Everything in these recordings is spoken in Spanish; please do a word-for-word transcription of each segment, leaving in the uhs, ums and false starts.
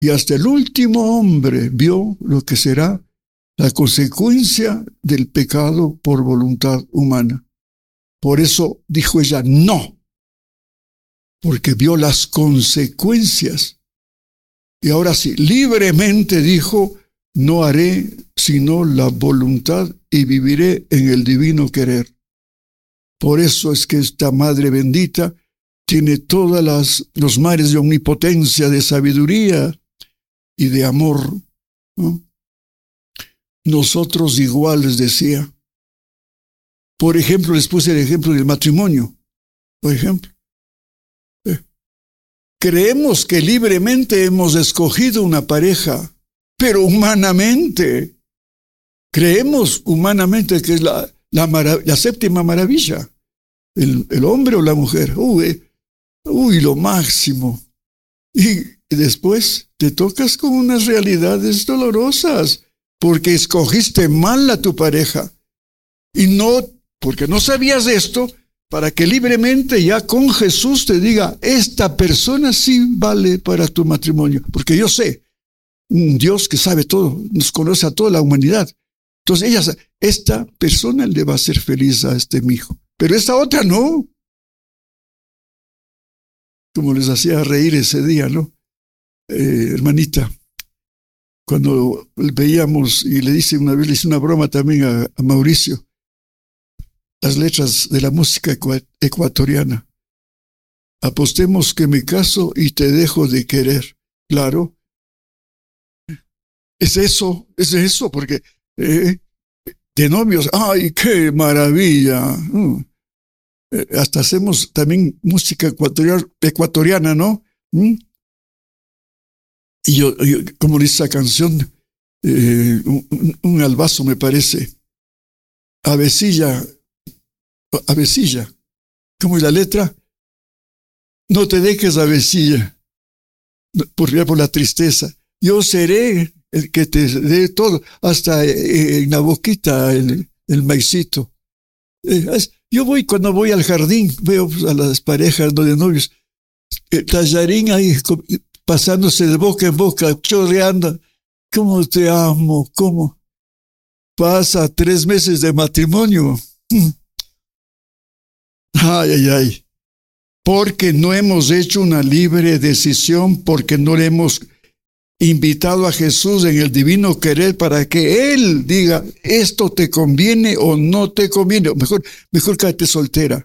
y hasta el último hombre vio lo que será la consecuencia del pecado por voluntad humana. Por eso dijo ella no, porque vio las consecuencias. Y ahora sí, libremente dijo, no haré sino la voluntad y viviré en el divino querer. Por eso es que esta Madre bendita tiene todas las, los mares de omnipotencia, de sabiduría y de amor, ¿no? Nosotros iguales, decía. Por ejemplo, les puse el ejemplo del matrimonio. Por ejemplo, eh, creemos que libremente hemos escogido una pareja, pero humanamente, creemos humanamente que es la, la, marav- la séptima maravilla. El, el hombre o la mujer. Uy, uy, lo máximo. Y después te tocas con unas realidades dolorosas, porque escogiste mal a tu pareja. Y no, porque no sabías esto, para que libremente ya con Jesús te diga, esta persona sí vale para tu matrimonio. Porque yo sé, un Dios que sabe todo, nos conoce a toda la humanidad. Entonces ella sabe, esta persona le va a hacer feliz a este mi hijo. Pero esta otra no. Como les hacía reír ese día, ¿no? Eh, hermanita, cuando veíamos, y le hice una vez, le hice una broma también a, a Mauricio, las letras de la música ecua- ecuatoriana. Apostemos que me caso y te dejo de querer. Claro. Es eso, es eso, porque eh, de novios, ¡ay, qué maravilla! Mm. Eh, hasta hacemos también música ecuatoriana, ecuatoriana, ¿no? ¿Mm? Y yo, yo, como dice esa canción, eh, un, un albazo me parece, avecilla, avecilla, ¿cómo es la letra? No te dejes avecilla, por, por la tristeza. Yo seré el que te dé todo, hasta eh, en la boquita el, el maicito. Eh, es, yo voy, cuando voy al jardín, veo a las parejas de novios, el tallarín ahí pasándose de boca en boca, chorreando. ¿Cómo te amo? ¿Cómo? Pasa tres meses de matrimonio. Ay, ay, ay. Porque no hemos hecho una libre decisión, porque no le hemos invitado a Jesús en el divino querer para que Él diga, esto te conviene o no te conviene. O mejor, mejor quédate soltera.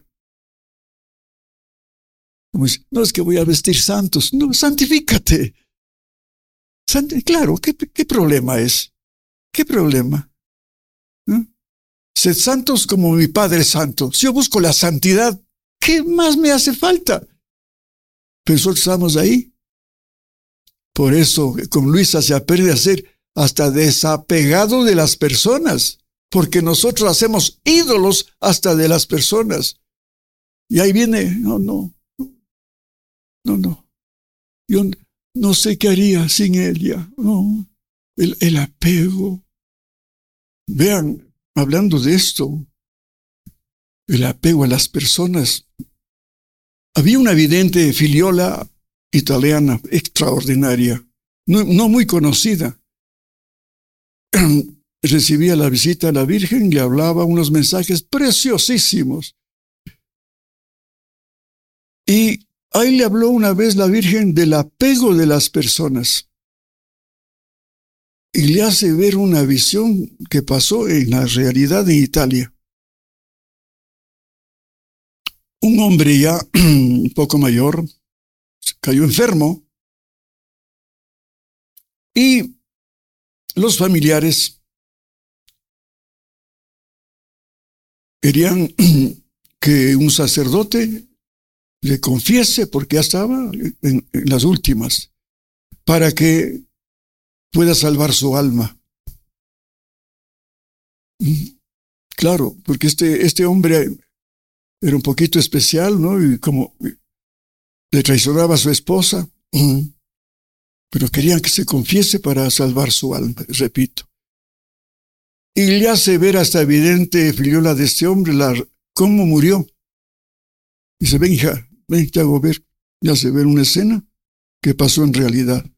No es que voy a vestir santos. No, santifícate. Sant- claro, ¿qué, ¿qué problema es? ¿Qué problema? ¿No? Sed santos como mi Padre es santo. Si yo busco la santidad, ¿qué más me hace falta? Pero nosotros estamos ahí. Por eso con Luisa se aprende a ser hasta desapegado de las personas, porque nosotros hacemos ídolos hasta de las personas. Y ahí viene, no, no, no, no. Yo no sé qué haría sin él ya. No, el, el apego. Vean, hablando de esto, el apego a las personas. Había una vidente filiola italiana extraordinaria, no, no muy conocida. Recibía la visita a la Virgen, le hablaba unos mensajes preciosísimos. Y ahí le habló una vez la Virgen del apego de las personas. Y le hace ver una visión que pasó en la realidad en Italia. Un hombre ya un poco mayor cayó enfermo y los familiares querían que un sacerdote le confiese, porque ya estaba en, en las últimas, para que pueda salvar su alma. Claro, porque este, este hombre era un poquito especial, ¿no? Y como le traicionaba a su esposa, pero querían que se confiese para salvar su alma, repito. Y le hace ver hasta evidente, filiola de este hombre, la, cómo murió. Dice, ven hija, ven, te hago ver. Le hace ver una escena que pasó en realidad.